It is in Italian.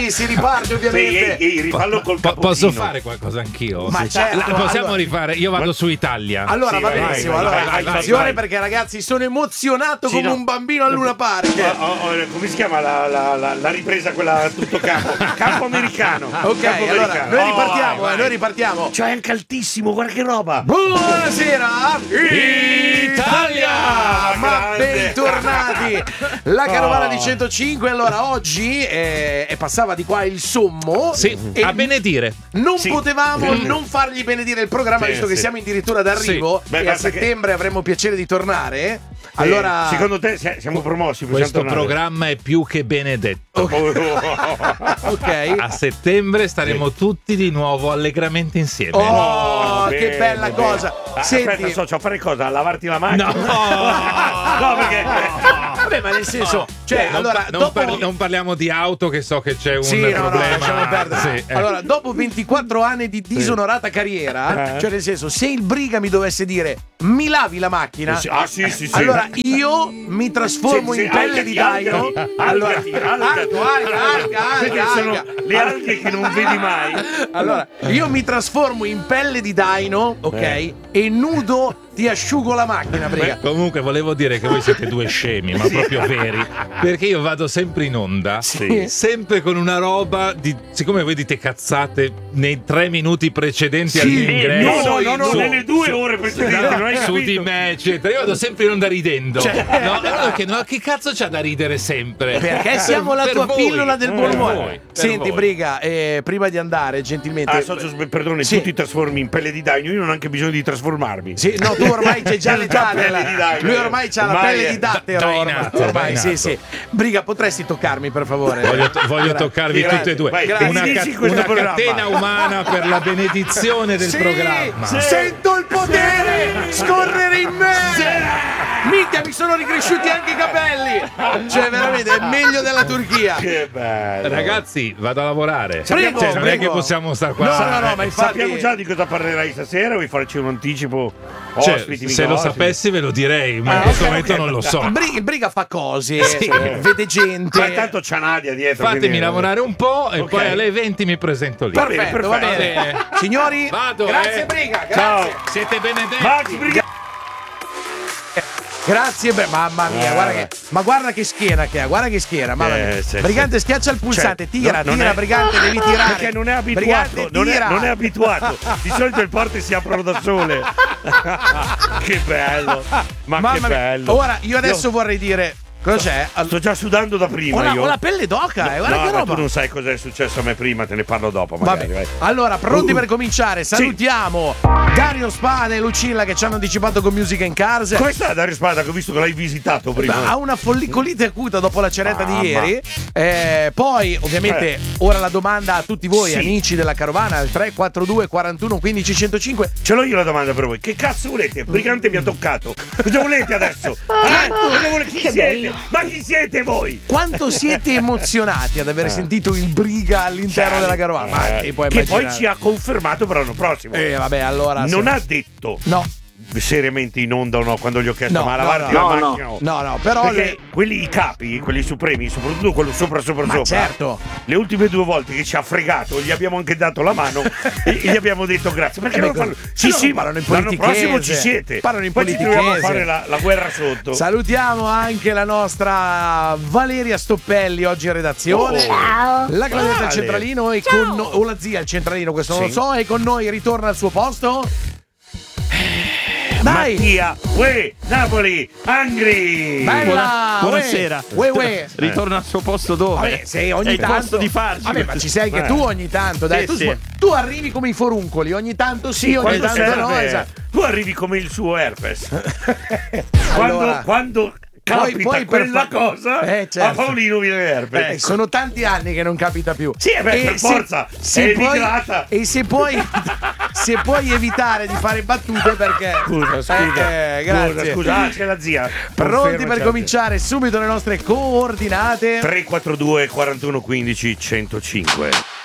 Sì, si riparte ovviamente. Sì, rifallo col cappuccino. Posso fare qualcosa anch'io? Ma certo, possiamo rifare? Io vado su Italia. Allora Sì, va vai, benissimo. vai, Allora, vai, attenzione vai. perché ragazzi sono emozionato Sì, come no. un bambino al Luna Park. Come si chiama la ripresa quella a tutto campo? Campo americano. Ok, Campo allora americano. noi ripartiamo, vai. noi ripartiamo. Cioè, è anche altissimo, guarda che roba. Buonasera Italia! Ma Grande. bentornati! La carovana di 105. Allora oggi passava di qua il sommo. Sì, e a benedire. non Sì. potevamo non fargli benedire il programma, Sì, visto che sì. siamo addirittura d'arrivo Sì. Beh, e a basta che- settembre avremo piacere di tornare. Allora secondo te siamo promossi? possiamo Questo tornare? programma è più che benedetto. ok. A settembre staremo tutti di nuovo allegramente insieme. Oh, che bene, bella bene. cosa. Senti, Aspetta, socio, fare cosa? Lavarti la macchina? No! No, perché vabbè, ma nel senso, cioè, allora, dopo non parliamo di auto, che so che c'è un Sì, no, problema. lasciamo perdere. Sì, Allora, dopo 24 anni di disonorata carriera, cioè nel senso, se il briga mi dovesse dire mi lavi la macchina, sì, sì. allora io mi trasformo Sì, in pelle di daino. Allora, perché sono le alghe che non vedi mai. Allora, io mi trasformo in pelle di daino, ok? E nudo ti asciugo la macchina, briga. Comunque volevo dire che voi siete due scemi, ma proprio veri, perché io vado sempre in onda, Sì. sempre con una roba di, siccome voi dite cazzate nei 3 minuti precedenti all'ingresso, No, nelle 2 ore precedenti non hai su capito. di me, eccetera. Io vado sempre in onda ridendo. No, e allora chiedo, ma che cazzo c'ha da ridere sempre? Perché siamo la Per tua voi, pillola del buon per umore. voi, per Senti, voi. briga, prima di andare, gentilmente. Socio, perdone, Sì. tu ti trasformi in pelle di daino, io non ho anche bisogno di trasformarmi. Sì, no, tu ormai c'hai già l'età. pelle di daino. Lui ormai c'ha la Ormai pelle è di dattero. dainato, Ormai, sì, dainato. sì. Briga, potresti toccarmi, per favore? Voglio toccarvi Grazie. tutte e due. Vai, Una, inizi questo una programma. catena umana per la benedizione del Sì, programma. sì. Sento il potere scorrere in me. Minchia, mi sono ricresciuti anche i capelli. Cioè, veramente, è meglio della Turchia. Che bello. Ragazzi, vado a lavorare. Prego, Cioè, non è prego. che possiamo stare qua. No, ma infatti. Sappiamo già di cosa parlerai stasera, vuoi farci un anticipo? Cioè, Ospiti, se lo sapessi ve lo direi, ma in questo momento non lo so. Il briga fa cose, Sì. vede gente. Ma intanto c'è Nadia dietro. Fatemi quindi- lavorare un po' e Ok. poi alle 20 mi presento lì. Perfetto, va perfetto. bene. Signori, Vado, grazie Briga, grazie. Ciao. Siete benedetti. Max, briga- Grazie, mamma mia, guarda che schiena che ha, guarda che schiena, mamma mia. Sì, Brigante, schiaccia il pulsante, Cioè, tira, non tira, è- Brigante, devi tirare. Perché non è abituato, Brigante, non tira. è abituato. Di solito le porte si aprono da sole. Che bello. Ma Mamma che mia. bello. Ora, io adesso vorrei dire, cosa c'è? Sto già sudando da prima io. Ho la pelle d'oca, guarda No, che ma roba. tu non sai cosa è successo a me prima, te ne parlo dopo magari. Vabbè. vai. Allora, pronti per cominciare? Salutiamo Dario Spada e Lucilla che ci hanno anticipato con Music and Cars. Come sta Dario Spada che ho visto che l'hai visitato prima? Ha una follicolite acuta dopo la ceretta di Mamma. ieri. Poi, ovviamente, ora la domanda a tutti voi, Sì. amici della carovana, al 342 41 15 105. Ce l'ho io la domanda per voi. Che cazzo volete? Brigante mi ha toccato. Cosa volete adesso? Cosa volete? Chi siete? Ma chi siete voi? Quanto siete emozionati ad aver sentito il Briga all'interno della carovana? Ma ti puoi che immaginare. poi ci ha confermato per l'anno prossimo. Vabbè, allora. Non ha detto No. seriamente in onda o no quando gli ho chiesto No, ma no, lavarti no, la no. macchina o-" No, però perché quelli i capi, quelli supremi, soprattutto quello sopra Ma certo. le ultime 2 volte che ci ha fregato gli abbiamo anche dato la mano e gli abbiamo detto grazie perché non fanno sì parlano in l'anno politichese. prossimo ci siete, Parlano in poi ci troviamo a politichese. fare la guerra sotto. Salutiamo anche la nostra Valeria Stoppelli oggi in redazione. Ciao. La Claudia del Vale. centralino e con o la zia al centralino, questo non lo Sì. so, e con noi ritorna al suo posto. Dai! Mattia, uè, Napoli, Angri. Bella! Buonasera. Uè. Ritorno al suo posto dove? Vabbè, sei ogni è il tanto. posto di farci. Vabbè, ma ci sei anche tu ogni tanto, dai. Sì, sì. Tu arrivi come i foruncoli, ogni tanto sì, ogni Quando tanto no. serve, Esatto. tu arrivi come il suo herpes. Allora, quando capita poi per quella fa- cosa, certo. a Paolino viene herpes. Sono tanti anni che non capita più. Sì, per forza, è emigrata. E se puoi evitare di fare battute perché grazie. Scusa, c'è la zia. Pronti Conferma, per c'è cominciare subito le nostre coordinate. la zia. 342 41 15 105.